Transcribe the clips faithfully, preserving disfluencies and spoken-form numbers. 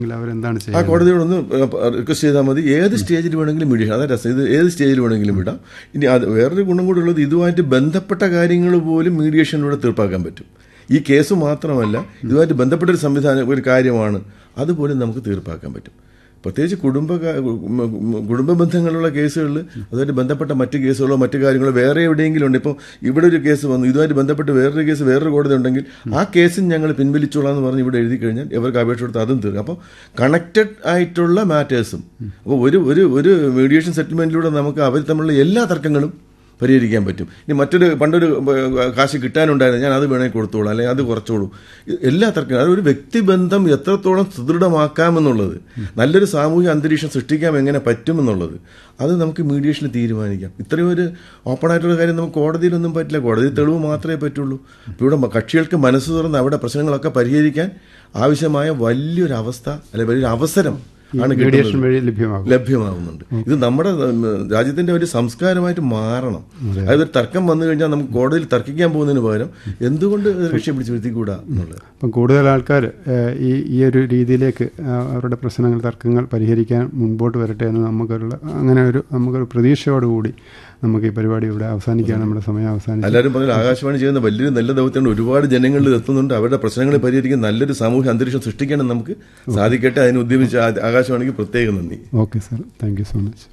അവരെന്താണ് ആ ചെയ്യുന്നത്? കോടതിയോടൊന്ന് റിക്വസ്റ്റ് ചെയ്താൽ മതി. ഏത് സ്റ്റേജിൽ വേണമെങ്കിലും മീഡിയേഷൻ, അതാ രസം, ഇത് ഏത് സ്റ്റേജിൽ വേണമെങ്കിലും വിടാം. ഇനി അത് വേറൊരു ഗുണം കൂടെ ഉള്ളത്, ഇതുമായിട്ട് ബന്ധപ്പെട്ട കാര്യങ്ങൾ പോലും മീഡിയേഷനിലൂടെ തീർപ്പാക്കാൻ പറ്റും. ഈ കേസ് മാത്രമല്ല, ഇതുമായിട്ട് ബന്ധപ്പെട്ടൊരു സംവിധാനം, ഒരു കാര്യമാണ്, അതുപോലും നമുക്ക് തീർപ്പാക്കാൻ പറ്റും. പ്രത്യേകിച്ച് കുടുംബ കുടുംബ ബന്ധങ്ങളുള്ള കേസുകളിൽ, അതുമായിട്ട് ബന്ധപ്പെട്ട മറ്റ് കേസുകളോ മറ്റു കാര്യങ്ങളോ വേറെ എവിടെയെങ്കിലും ഉണ്ട്. ഇപ്പോൾ ഇവിടെ ഒരു കേസ് വന്നു, ഇതുമായിട്ട് ബന്ധപ്പെട്ട് വേറൊരു കേസ് വേറൊരു കോടതി ഉണ്ടെങ്കിൽ ആ കേസും ഞങ്ങൾ പിൻവലിച്ചോളാം എന്ന് പറഞ്ഞ് ഇവിടെ എഴുതി കഴിഞ്ഞാൽ ഇവർക്ക് അപേക്ഷ കൊടുത്ത് അതും തീർക്കും. അപ്പോൾ കണക്റ്റഡ് ആയിട്ടുള്ള മാറ്റേഴ്സും, അപ്പോൾ ഒരു ഒരു ഒരു മീഡിയേഷൻ സെറ്റിൽമെന്റിലൂടെ നമുക്ക് അവർ തമ്മിലുള്ള എല്ലാ തർക്കങ്ങളും പരിഹരിക്കാൻ പറ്റും. ഇനി മറ്റൊരു പണ്ടൊരു കാശ് കിട്ടാനുണ്ടായിരുന്നു, ഞാൻ അത് വേണമെങ്കിൽ കൊടുത്തോളൂ, അല്ലെങ്കിൽ അത് കുറച്ചോളൂ, എല്ലാ തർക്കം, അതൊരു വ്യക്തിബന്ധം എത്രത്തോളം സുദൃഢമാക്കാമെന്നുള്ളത്, നല്ലൊരു സാമൂഹിക അന്തരീക്ഷം സൃഷ്ടിക്കാൻ എങ്ങനെ പറ്റുമെന്നുള്ളത്, അത് നമുക്ക് മീഡിയേഷനിൽ തീരുമാനിക്കാം. ഇത്രയും ഒരു ഓപ്പൺ ആയിട്ടുള്ള കാര്യം നമുക്ക് കോടതിയിലൊന്നും പറ്റില്ല. കോടതി തെളിവ് മാത്രമേ പറ്റുള്ളൂ. ഇപ്പോൾ ഇവിടെ കക്ഷികൾക്ക് മനസ്സ് തുറന്ന് അവിടെ പ്രശ്നങ്ങളൊക്കെ പരിഹരിക്കാൻ ആവശ്യമായ വലിയൊരു അവസ്ഥ, അല്ലെങ്കിൽ വലിയൊരു അവസരം ആണ് ലഭ്യമാകുന്നുണ്ട്. ഇത് നമ്മുടെ രാജ്യത്തിന്റെ ഒരു സംസ്കാരമായിട്ട് മാറണം. അതായത് തർക്കം വന്നു കഴിഞ്ഞാൽ നമുക്ക് കോടതിയിൽ തർക്കിക്കാൻ പോകുന്നതിന് പകരം എന്തുകൊണ്ട് ലക്ഷ്യം പിടിച്ച് വരുത്തിക്കൂടാ എന്നുള്ളത്. അപ്പം കൂടുതൽ ആൾക്കാർ ഈ ഈ ഒരു രീതിയിലേക്ക് അവരുടെ പ്രശ്നങ്ങൾ, തർക്കങ്ങൾ പരിഹരിക്കാൻ മുൻപോട്ട് വരട്ടെ എന്ന് നമുക്കൊരു അങ്ങനെ ഒരു നമുക്കൊരു പ്രതീക്ഷയോടുകൂടി നമുക്ക് ഈ പരിപാടി ഇവിടെ അവസാനിക്കുകയാണ്. നമ്മുടെ സമയം അവസാനിച്ചു. എല്ലാവരും പറഞ്ഞു ആകാശവാണി ചെയ്യുന്ന വലിയൊരു നല്ല ദൗത്യമുണ്ട്, ഒരുപാട് ജനങ്ങളിൽ എത്തുന്നുണ്ട്, അവരുടെ പ്രശ്നങ്ങൾ പരിഹരിക്കാൻ നല്ലൊരു സാമൂഹ്യ അന്തരീക്ഷം സൃഷ്ടിക്കണം നമുക്ക് സാധിക്കട്ടെ. അതിന് ഉദ്യമിച്ച ആകാശവാണിക്ക് പ്രത്യേകം നന്ദി. Okay sir, thank you so much.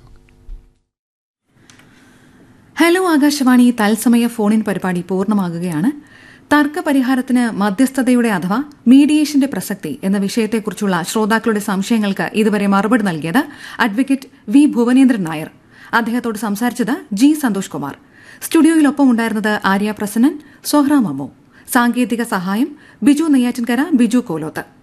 Hello Akashvani തത്സമയ ഫോണിൻ പരിപാടി പൂർണ്ണമാകുകയാണ്. തർക്ക പരിഹാരത്തിന് മധ്യസ്ഥതയുടെ അഥവാ മീഡിയേഷന്റെ പ്രസക്തി എന്ന വിഷയത്തെക്കുറിച്ചുള്ള ശ്രോതാക്കളുടെ സംശയങ്ങൾക്ക് ഇതുവരെ മറുപടി നൽകിയത് അഡ്വക്കേറ്റ് വി ഭുവനേന്ദ്രൻ നായർ. അദ്ദേഹത്തോട് സംസാരിച്ചത് ജി സന്തോഷ് കുമാർ. സ്റ്റുഡിയോയിലൊപ്പം ഉണ്ടായിരുന്നത് ആര്യ പ്രസന്നൻ, സോഹ്റ മമ്മു. സാങ്കേതിക സഹായം ബിജു നെയ്യാറ്റിൻകര, ബിജു കോലോത്ത്.